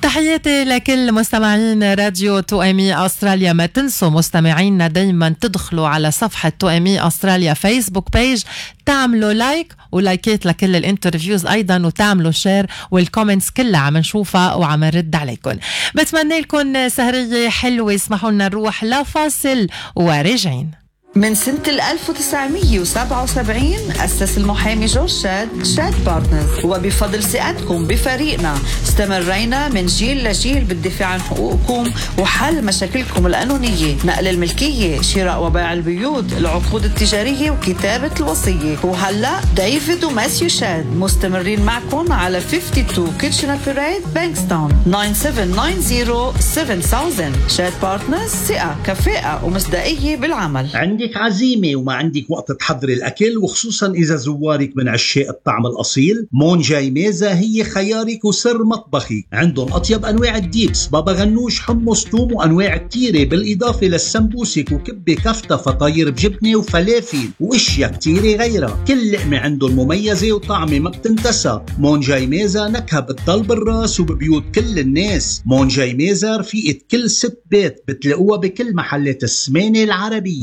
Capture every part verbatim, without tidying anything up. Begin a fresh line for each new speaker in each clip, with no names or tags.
تحياتي لكل مستمعين راديو تو ام اي استراليا. ما تنسوا مستمعينا دايما تدخلوا على صفحة تو ام اي استراليا فيسبوك بيج، تعملوا لايك ولايكات لكل الانترفيوز ايضا، وتعملوا شير، والكومنتس كلها عم نشوفها وعم نرد عليكم. بتمنى لكم سهرية حلوة. اسمحوا لنا نروح لفاصل وراجعين.
من سنة ألف وتسعمية وسبعة وسبعين أسس المحامي جورج شاد شاد بارتنرز، وبفضل ثقتكم بفريقنا استمرينا من جيل لجيل بالدفاع عن حقوقكم وحل مشاكلكم القانونية، نقل الملكية، شراء وبيع البيوت، العقود التجارية وكتابة الوصية. وهلأ ديفيد وماسيو شاد مستمرين معكم على اثنين وخمسين كيتشنر بيريد بانكستاون تسعة سبعة تسعة صفر سبعة ألف. شاد بارتنرز، ثقة كفاءة ومصداقية بالعمل.
عندك عزيمة وما عندك وقت تحضري الأكل، وخصوصا إذا زوارك من عشاق الطعم الأصيل، مونجاي ميزة هي خيارك وسر مطبخي. عندهم أطيب أنواع الديبس، بابا غنوش، حمص، توم، وأنواع كتيرة، بالإضافة للسمبوسك وكبة كفتة، فطاير بجبنة وفلافل وإشياء كتيرة غيرها. كل لقمة عندهم مميزة وطعمة ما بتنتسى. مونجاي ميزة نكهة بتضل بالراس وببيوت كل الناس. مونجاي ميزة رفيقة كل ست بيت، بتلاقوها بكل محلات السمانة العربية.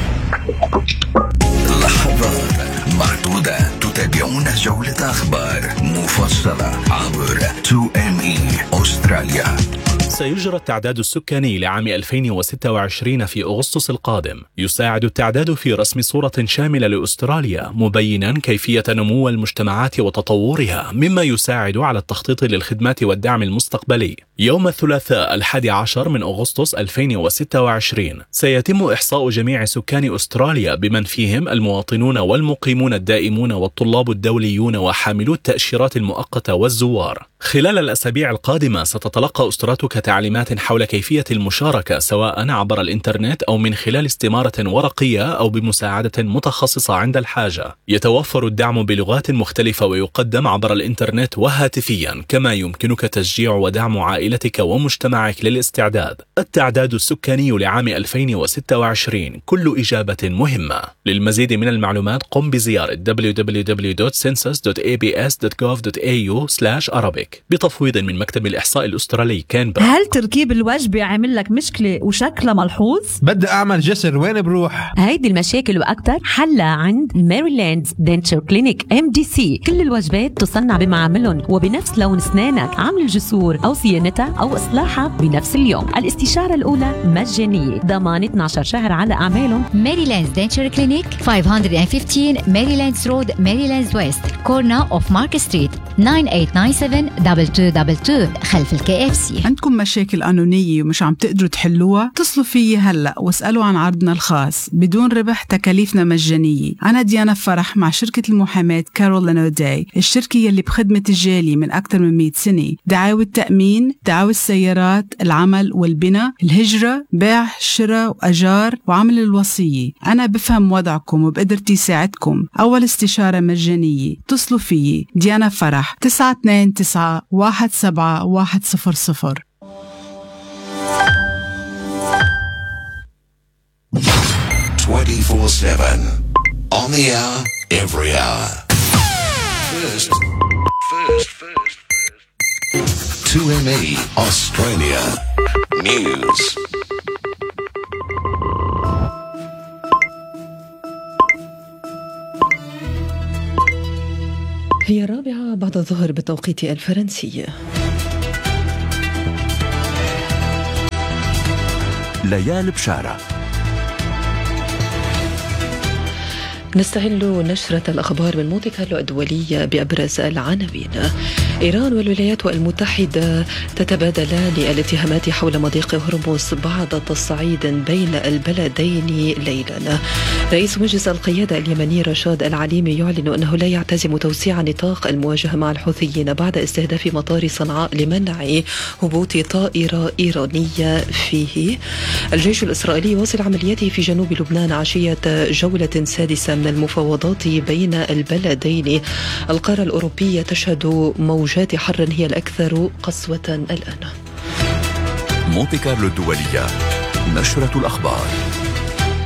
لحظات معدودة تتابعون جولة أخبار مفصلة عبر تو إم إي أستراليا.
سيجرى التعداد السكاني لعام ألفين وستة وعشرين في أغسطس القادم. يساعد التعداد في رسم صورة شاملة لأستراليا، مبينا كيفية نمو المجتمعات وتطورها، مما يساعد على التخطيط للخدمات والدعم المستقبلي. يوم الثلاثاء الحادي عشر من أغسطس ألفين وستة وعشرين سيتم إحصاء جميع سكان أستراليا، بمن فيهم المواطنون والمقيمون الدائمون والطلاب الدوليون وحاملو التأشيرات المؤقتة والزوار. خلال الأسابيع القادمة ستتلقى أسرتك تعليمات حول كيفية المشاركة، سواء عبر الإنترنت أو من خلال استمارة ورقية أو بمساعدة متخصصة عند الحاجة. يتوفر الدعم بلغات مختلفة ويقدم عبر الإنترنت وهاتفيا، كما يمكنك تشجيع ودعم عائلتك ومجتمعك للاستعداد. التعداد السكاني لعام ألفين وستة وعشرين، كل إجابة مهمة. للمزيد من المعلومات قم بزيارة دبليو دبليو دبليو دوت سنسس دوت إيه بي إس دوت جوف دوت إيه يو سلاش أرابيك بتفويض من مكتب الإحصاء الأسترالي كانبرا.
هل تركيب الوجبة عامل لك مشكلة وشكلها ملحوظ؟
بدي أعمل جسر، وين بروح؟
هيدي المشاكل وأكتر حلها عند ماريلاند دنتشر كلينيك إم دي سي. كل الوجبات تصنع بمعاملهم وبنفس لون أسنانك، عمل الجسور أو صيانتها أو إصلاحها بنفس اليوم. الاستشارة الأولى مجانية، ضمان اثني عشر شهر على أعمالهم.
ماريلاند دنتشر كلينيك خمسمية وخمستاشر ماريلاند رود، ماريلاند ويست، كورنا أوف مارك ستريت، تسعة ثمانية تسعة سبعة اثنين اثنين اثنين اثنين خلف الكي اف سي.
عندكم مشاكل قانونية ومش عم تقدروا تحلوها؟ اتصلوا فيي هلأ واسألوا عن عرضنا الخاص بدون ربح، تكاليفنا مجانية. أنا ديانا فرح مع شركة المحاماة كارول أوداي، الشركة يلي بخدمة الجالية من أكثر من مئة سنة. دعاوى التأمين، دعاوى السيارات، العمل والبناء، الهجرة، بيع، شراء وأجار، وعمل الوصية. أنا بفهم وضعكم وبقدرتي ساعدكم. أول استشارة مجانية. اتصلوا فيي ديانا فرح تسعة اثنين تسعة واحد سبعة واحد صفر صفر.
twenty-four seven on the hour, every hour. First, first, first, first. two M E Australia News.
هي الرابعة بعد الظهر بالتوقيت الفرنسي.
ليال بشارة.
نستهل نشرة الأخبار من مونتي كارلو الدولية بأبرز العناوين. إيران والولايات المتحدة تتبادلان الاتهامات حول مضيق هرمز بعد تصعيد بين البلدين ليلا. رئيس مجلس القيادة اليمني رشاد العليمي يعلن أنه لا يعتزم توسيع نطاق المواجهة مع الحوثيين بعد استهداف مطار صنعاء لمنع هبوط طائرة إيرانية فيه. الجيش الإسرائيلي يواصل عملياته في جنوب لبنان عشية جولة سادسة من المفاوضات بين البلدين. القارة الأوروبية تشهد موجات حر هي الأكثر قسوة الآن.
مونتي كارلو الدولية، نشرة الأخبار.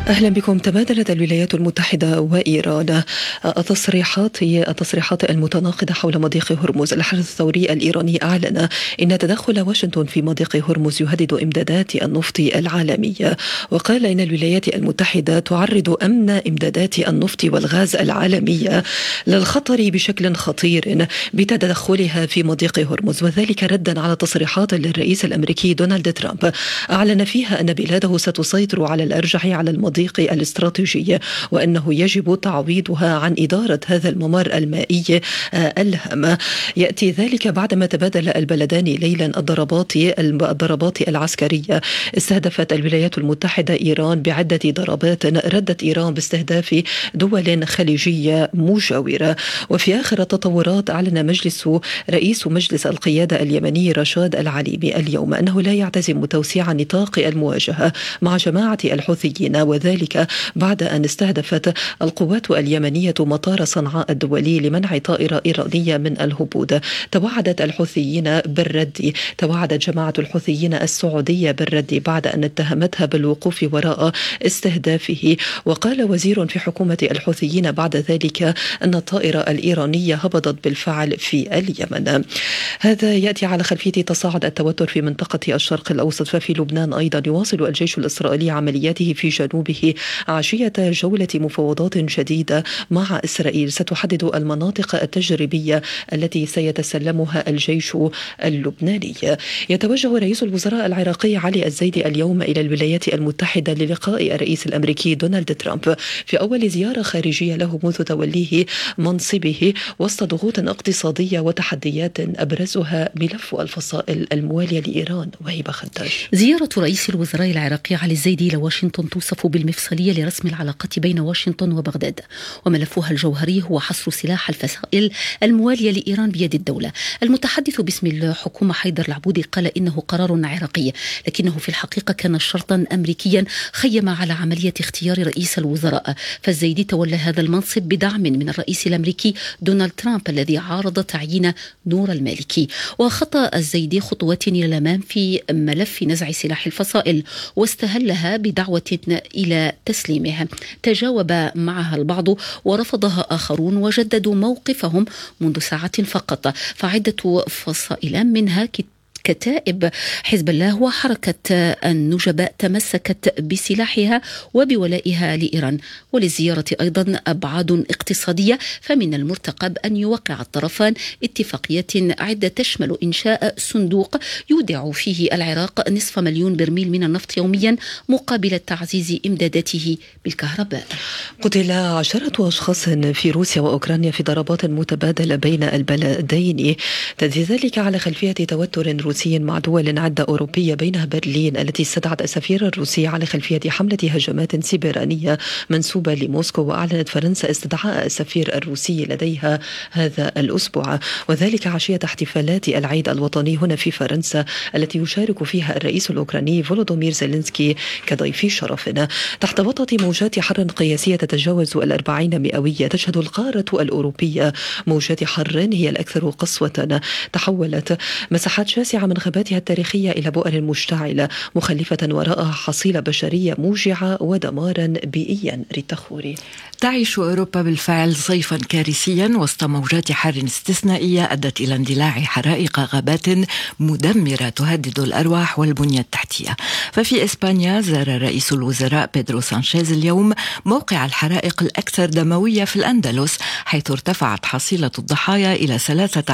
أهلا بكم. تبادلت الولايات المتحدة وإيران التصريحات التصريحات المتناقضة حول مضيق هرمز. الحرس الثوري الإيراني أعلن إن تدخل واشنطن في مضيق هرمز يهدد إمدادات النفط العالمية، وقال إن الولايات المتحدة تعرض أمن إمدادات النفط والغاز العالمية للخطر بشكل خطير بتدخلها في مضيق هرمز، وذلك ردا على تصريحات للرئيس الأمريكي دونالد ترامب أعلن فيها أن بلاده ستسيطر على الأرجح على المضيق الاستراتيجي، وأنه يجب تعويضها عن إدارة هذا الممر المائي الهام. يأتي ذلك بعدما تبادل البلدان ليلا الضربات الضربات العسكرية. استهدفت الولايات المتحدة إيران بعدة ضربات ردت إيران باستهداف دول خليجية مجاورة. وفي آخر التطورات أعلن مجلس رئيس مجلس القيادة اليمني رشاد العليمي اليوم أنه لا يعتزم توسيع نطاق المواجهة مع جماعة الحوثيين، وذلك بعد أن استهدفت القوات اليمنية مطار صنعاء الدولي لمنع طائرة إيرانية من الهبوط. توعدت الحوثيين بالرد توعدت جماعة الحوثيين السعودية بالرد بعد أن اتهمتها بالوقوف وراء استهدافه. وقال وزير في حكومة الحوثيين بعد ذلك أن الطائرة الإيرانية هبطت بالفعل في اليمن. هذا يأتي على خلفية تصاعد التوتر في منطقة الشرق الأوسط. ففي لبنان أيضا يواصل الجيش الإسرائيلي عملياته في جنوبه عشية جولة مفاوضات جديدة مع إسرائيل ستحدد المناطق التجريبية التي سيتسلمها الجيش اللبناني. يتوجه رئيس الوزراء العراقي علي الزيدي اليوم إلى الولايات المتحدة للقاء الرئيس الأمريكي دونالد ترامب في أول زيارة خارجية له منذ توليه منصبه، وسط ضغوط اقتصادية وتحديات أبرزها ملف الفصائل الموالية لإيران. وهبة خداش.
زيارة رئيس الوزراء العراقي علي الزيدي إلى واشنطن توصف بالمفصلية لرسم العلاقات بين واشنطن وبغداد، وملفها الجوهري هو حصر سلاح الفصائل الموالية لإيران بيد الدولة. المتحدث باسم الحكومة حيدر العبودي قال إنه قرار عراقي، لكنه في الحقيقة كان شرطا أمريكيا خيم على عملية اختيار رئيس الوزراء. فالزيدي تولى هذا المنصب بدعم من الرئيس الأمريكي دونالد ترامب الذي عارض تعيين نور المالكي. وخطى الزيدي خطوات إلى الأمام في ملف نزع سلاح الفصائل واستهلها بدعوة إلى تسليمها تجاوب معها البعض ورفضها آخرون وجددوا موقفهم منذ ساعات فقط. فعدة فصائل منها كتائب حزب الله وحركة النجباء تمسكت بسلاحها وبولائها لإيران. وللزيارة أيضا أبعاد اقتصادية، فمن المرتقب أن يوقع الطرفان اتفاقية عدة تشمل إنشاء صندوق يودع فيه العراق نصف مليون برميل من النفط يوميا مقابل تعزيز إمداداته بالكهرباء.
قتل عشرة أشخاص في روسيا وأوكرانيا في ضربات متبادلة بين البلدين، تأتي ذلك على خلفية توتر روسي مع دول عدة أوروبية بينها برلين التي استدعت السفير الروسي على خلفية حملة هجمات سيبرانية منسوبة لموسكو. وأعلنت فرنسا استدعاء السفير الروسي لديها هذا الأسبوع، وذلك عشية احتفالات العيد الوطني هنا في فرنسا التي يشارك فيها الرئيس الأوكراني فولودومير زيلينسكي كضيف شرف. تحت وطأة موجات حر قياسية تتجاوز الأربعين مئوية، تشهد القارة الأوروبية موجات حر هي الأكثر قسوة. تحولت مساحات شاسعة من غاباتها التاريخية إلى بؤر مشتعلة مخلفة وراءها حصيلة بشرية موجعة ودمارا بيئيا. ريتخوري.
تعيش أوروبا بالفعل صيفا كارثيا وسط موجات حر استثنائية أدت إلى اندلاع حرائق غابات مدمرة تهدد الأرواح والبنية التحتية. ففي إسبانيا زار رئيس الوزراء بيدرو سانشيز اليوم موقع الحرائق الأكثر دموية في الأندلس، حيث ارتفعت حصيلة الضحايا إلى ثلاثة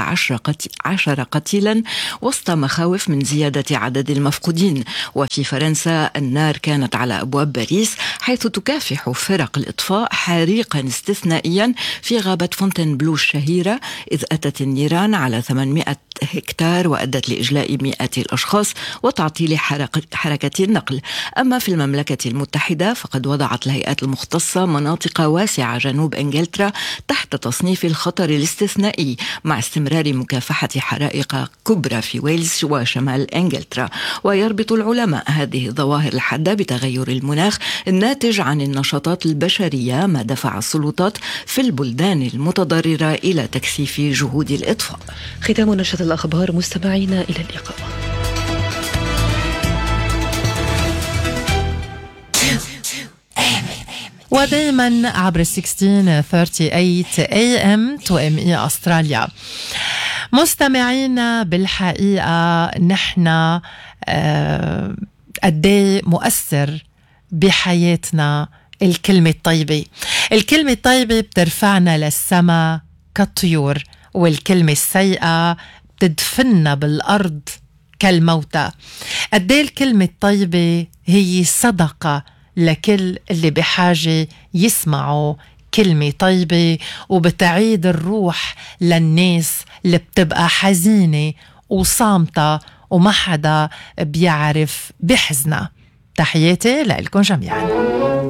عشر قتيلا وسط مخاوف من زيادة عدد المفقودين. وفي فرنسا النار كانت على أبواب باريس، حيث تكافح فرق الإطفاء حريقا استثنائيا في غابة فونتينبلو الشهيرة، إذ أتت النيران على ثمانمائة هكتار وأدت لإجلاء مئات الأشخاص وتعطيل حركة النقل. أما في المملكة المتحدة فقد وضعت الهيئات المختصة مناطق واسعة جنوب إنجلترا تحت تصنيف الخطر الاستثنائي، مع استمرار مكافحة حرائق كبرى في ويلز وشمال إنجلترا. ويربط العلماء هذه الظواهر الحادة بتغير المناخ الناتج عن النشاطات البشرية، ما دفع السلطات في البلدان المتضررة إلى تكثيف جهود الإطفاء.
ختام نشرة الأخبار مستمعينا، إلى اللقاء.
Two, two,
ودائما عبر ستة عشر ثمانية وثلاثين إيه إم تو إم إي أستراليا. مستمعينا، بالحقيقة نحن آه قديه مؤثر بحياتنا الكلمة الطيبة. الكلمة الطيبة بترفعنا للسما كالطيور، والكلمة السيئة بتدفننا بالأرض كالموتى. قديه الكلمة الطيبة هي صدقة لكل اللي بحاجة يسمعوا كلمة طيبة، وبتعيد الروح للناس اللي بتبقى حزينة وصامتة وما حدا بيعرف بحزنها. تحياتي لكم جميعا.